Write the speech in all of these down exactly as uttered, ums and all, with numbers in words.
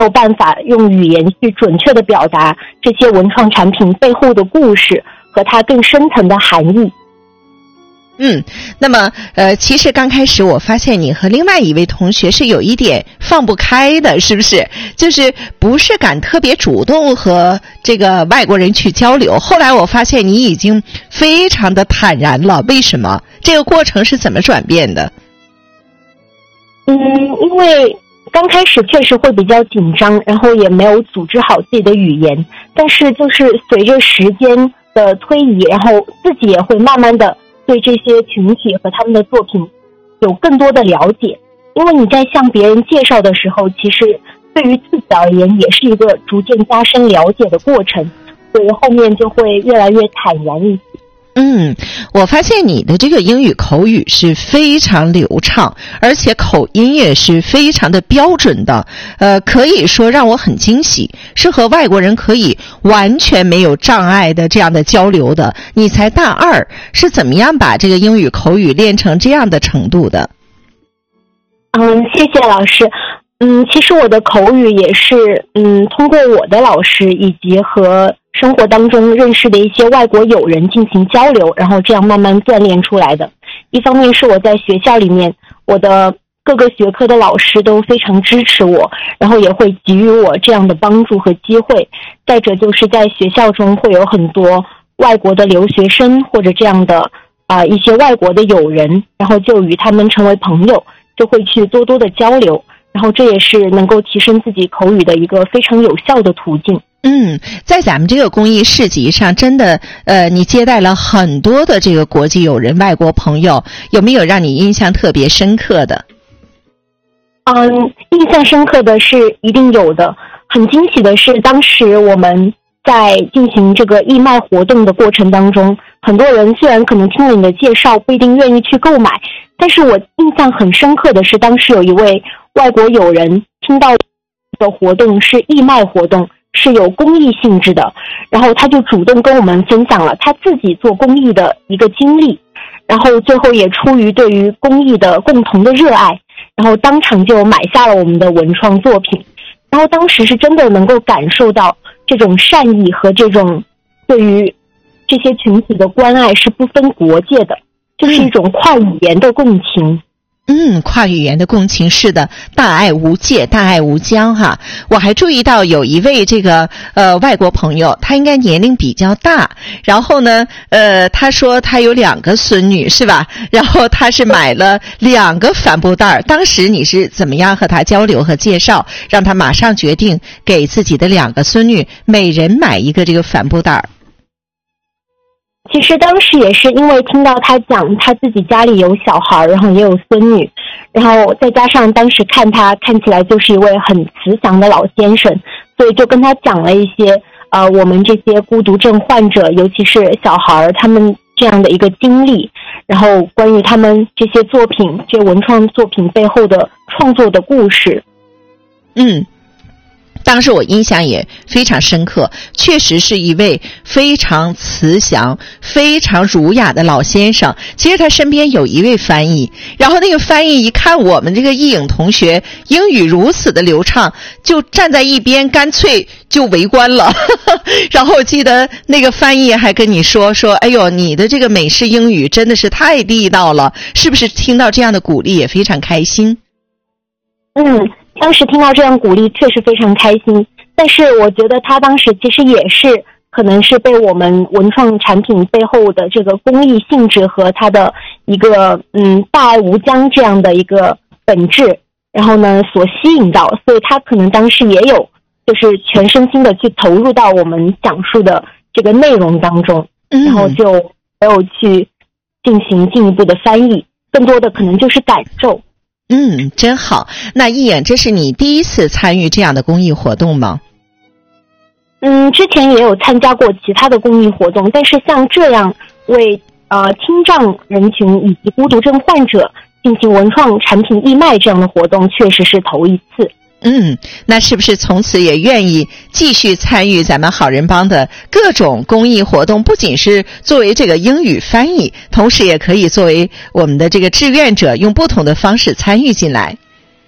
有办法用语言去准确地表达这些文创产品背后的故事和它更深层的含义。 嗯，那么呃，其实刚开始我发现你和另外一位同学是有一点放不开的，是不是？就是不是敢特别主动和这个外国人去交流。后来我发现你已经非常的坦然了，为什么？这个过程是怎么转变的？ 嗯，因为刚开始确实会比较紧张，然后也没有组织好自己的语言，但是就是随着时间的推移，然后自己也会慢慢的对这些群体和他们的作品有更多的了解。因为你在向别人介绍的时候，其实对于自己而言也是一个逐渐加深了解的过程，所以后面就会越来越坦然一些。 嗯，我发现你的这个英语口语是非常流畅，而且口音也是非常的标准的，呃，可以说让我很惊喜，是和外国人可以完全没有障碍的这样的交流的。你才大二，是怎么样把这个英语口语练成这样的程度的？ 嗯，谢谢老师。嗯，其实我的口语也是嗯通过我的老师以及和生活当中认识的一些外国友人进行交流，然后这样慢慢锻炼出来的。一方面是我在学校里面，我的各个学科的老师都非常支持我，然后也会给予我这样的帮助和机会。再者就是在学校中会有很多外国的留学生或者这样的啊、呃、一些外国的友人，然后就与他们成为朋友，就会去多多的交流，然后这也是能够提升自己口语的一个非常有效的途径。 嗯，在咱们这个公益市集上，真的，呃，你接待了很多的这个国际友人、外国朋友，有没有让你印象特别深刻的？ 嗯，印象深刻的是一定有的。很惊喜的是，当时我们在进行这个义卖活动的过程当中，很多人虽然可能听了你的介绍，不一定愿意去购买，但是我印象很深刻的是，当时有一位外国友人听到的活动是义卖活动，是有公益性质的，然后他就主动跟我们分享了他自己做公益的一个经历，然后最后也出于对于公益的共同的热爱，然后当场就买下了我们的文创作品。然后当时是真的能够感受到这种善意和这种对于这些群体的关爱是不分国界的，就是一种跨语言的共情。 嗯，跨语言的共情，是的，大爱无界，大爱无疆哈。我还注意到有一位这个呃外国朋友，他应该年龄比较大，然后呢呃他说他有两个孙女是吧？然后他是买了两个帆布袋，当时你是怎么样和他交流和介绍，让他马上决定给自己的两个孙女每人买一个这个帆布袋？ 其实当时也是因为听到他讲他自己家里有小孩，然后也有孙女，然后再加上当时看他看起来就是一位很慈祥的老先生，所以就跟他讲了一些呃我们这些孤独症患者，尤其是小孩他们这样的一个经历，然后关于他们这些作品这些文创作品背后的创作的故事。 嗯，当时我印象也非常深刻，确实是一位非常慈祥、非常儒雅的老先生。其实他身边有一位翻译，然后那个翻译一看我们这个艺颖同学英语如此的流畅，就站在一边，干脆就围观了。然后我记得那个翻译还跟你说说，哎呦，你的这个美式英语真的是太地道了，是不是听到这样的鼓励也非常开心？ 嗯，当时听到这样鼓励确实非常开心，但是我觉得他当时其实也是可能是被我们文创产品背后的这个公益性质和他的一个嗯大爱无疆这样的一个本质，然后呢所吸引到，所以他可能当时也有就是全身心的去投入到我们讲述的这个内容当中，然后就没有去进行进一步的翻译，更多的可能就是感受。 嗯，真好。那一颖，这是你第一次参与这样的公益活动吗？ 嗯，之前也有参加过其他的公益活动，但是像这样为呃听障人群以及孤独症患者进行文创产品义卖这样的活动，确实是头一次。 嗯，那是不是从此也愿意继续参与咱们好人帮的各种公益活动？不仅是作为这个英语翻译，同时也可以作为我们的这个志愿者，用不同的方式参与进来。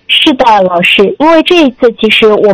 是的，老师，因为这一次其实我